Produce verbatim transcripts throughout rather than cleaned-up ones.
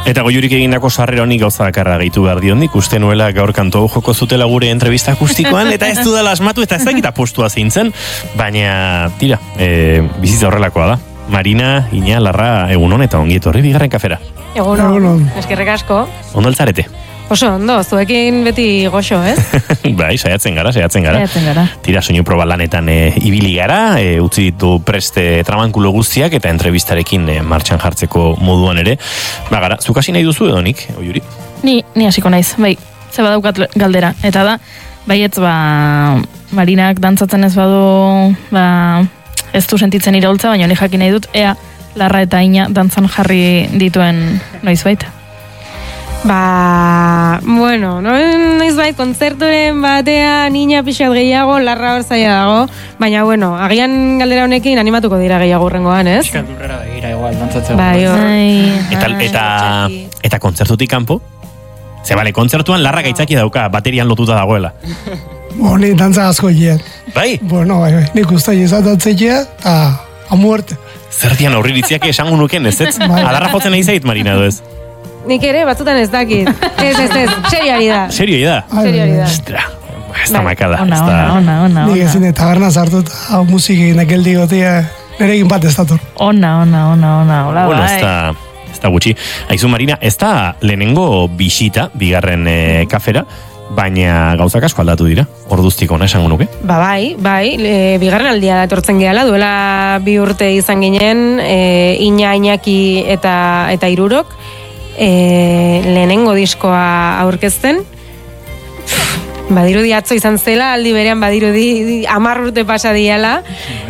Eta Goiurik egindako sarrera honi gauza bakarra gehitu behar diondik, uste nuela gaur kantu hau joko zutela gure entrevista akustikoan, eta ez dudala asmatu, eta ez dakita postua zeintzen, baina, tira, e, bizitza horrelakoa da. Marina, Ina, Larra, egunon eta ongi etorri bigarren kafera. Egunon, eskerrik asko. Ondo altzarete? Oso, ondo, zuekin beti goxo, ez? Bai, saiatzen gara, saiatzen gara. Saiatzen gara. Tira, soinu proba lanetan e, ibili gara, e, utzi ditu preste tramankulo guztiak eta entrevistarekin e, martxan jartzeko moduan ere. Ba, gara, zuk hasi nahi duzu edo nik, Oiuri? Ni, ni hasiko naiz, bai, ze badaukat galdera. Eta da, baietz, ba, Marinak dantzatzen ez badu, ba, ez du sentitzen iraultza, baina honi jakin nahi dut, ea, Larra eta Ina dantzan jarri dituen noizbait. Ba, bueno, noizbait kontzerturen batean Ina pixat gehiago, Larra hor zaila dago, baina, bueno, agian galdera honekin animatuko dira gehiago urrengoan, ez? Pixkat urrera begira igual, dantzatzen. Bai, hor. Eta, eta, eta kontzertutik kanpo? Ze, bale, kontzertuan Larra gaitzaki dauka, baterian lotuta dagoela. Boni, dantza asko hien. Bai? Bueno, bai, bai, nik usta izatatze hien, eta a muerte. Zer dian aurriritziak esango nuken, ez ez? Adarra jotzen nahi zait, Marina, edo ez? Nik ere, batzutan ez dakit. Ez, ez, ez, serioari da. Serioi da? Serioari da. Ostra, ez da makada. Ona, ona, ona, ona. Nik ezin taberna sartu eta musikin ekeldi gotia nerekin bat ez dator. Ona, ona, ona, ona, hola, Bueno, bai. ez da, ez da gutxi. Aizu, Marina, ez da lehenengo bisita, bigarren e, kafera, baina gauzak asko aldatu dira, orduztik ona esango nuke. Ba bai, bai, e, bigarren aldia da etortzen gehala, duela bi urte izan ginen, e, Ina, Iñaki eta, eta Irurok, e, lehenengo diskoa aurkezten, badirudi atzo izan zela, aldi berean badirudi hamar urte pasa diala,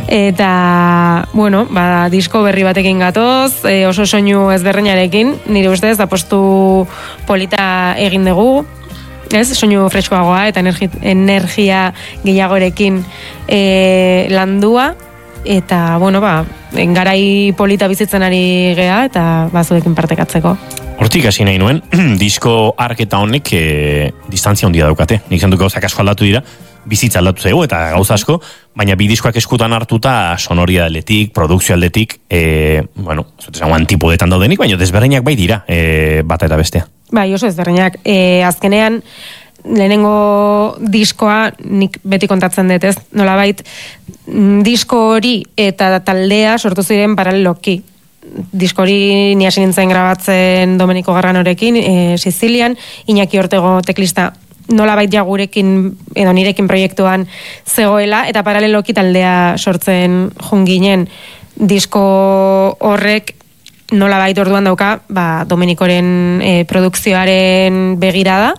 eta, bueno, ba, disko berri batekin gatoz, e, oso soinu ezberdinarekin, nire ustez, apostu polita egin dugu, ez, soinu freskoagoa eta energi, energia gehiagorekin e, landua, eta, bueno, ba, garai polita bizitzen ari gea, eta bazuekin partekatzeko. Hortik hasi nahi nuen, disko arketa honek e, distantzia handia daukate. Nik zendu gauzak asko aldatu dira, bizitza aldatu zego eta gauza asko, baina bi diskoak eskutan hartuta sonoria aldetik, produkzio aldetik, e, bueno, zutezango antipodetan daudenik, baina desberdinak bai dira, e, bata eta bestea. Bai, oso ezberdinak. E, azkenean, lehenengo diskoa, nik beti kontatzen dut, ez? Nolabait, disko hori eta taldea sortu ziren paraleloki. Disko hori ni hasi nintzen grabatzen Domenico Garranorekin, e, Sizilian, Iñaki Ortego teklista nolabait ja gurekin edo nirekin proiektuan zegoela, eta paraleloki taldea sortzen junginen. Disko horrek nolabait orduan dauka, ba, Domenicoren e, produkzioaren begirada,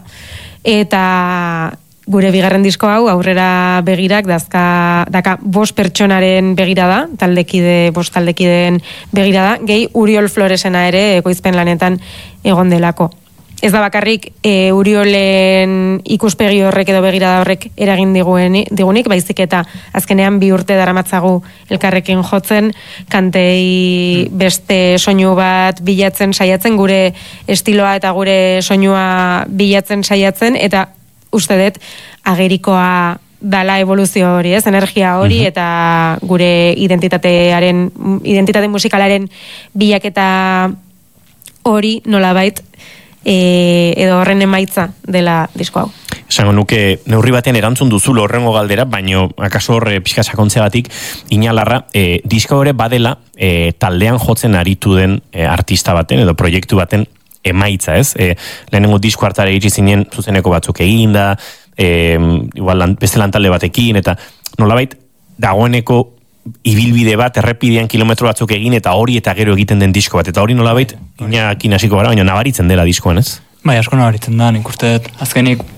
eta gure bigarren disko hau aurrera begirak dazka, daka bost pertsonaren begirada, taldekide, bost taldekideen begirada, gehi Uriol Floresena ere ekoizpen lanetan egon delako. Ez da bakarrik e, Uriolen ikuspegi horrek edo begirada horrek eragin diguen, digunik, baizik eta azkenean bi urte daramatzagu elkarrekin jotzen, kantei beste soinu bat bilatzen saiatzen, gure estiloa eta gure soinua bilatzen saiatzen, eta uste dut agerikoa dala evoluzio hori, ez, energia hori, uh-huh. eta gure identitatearen, identitate musikalaren bilaketa hori nolabait, E, edo horren emaitza dela disko hau. Esango nuke, neurri batean erantzun duzulo horrengo galdera, baino akaso horre pixka sakontzegatik, Ina Larra, e, disko hori badela e, taldean jotzen aritu den e, artista baten, edo proiektu baten emaitza, ez? E, lehenengo disko hartara iritsi zinen zuzeneko batzuk egin da, e, igual lan, beste lantalde batekin, eta nolabait, dagoeneko ibilbide bat, errepidean kilometro batzuk egin, eta hori eta gero egiten den disko bat, eta hori nolabait, Inakin hasiko gara, baina nabaritzen dela diskoan, ez? Bai, asko nabaritzen da, nik uste dut, azkenik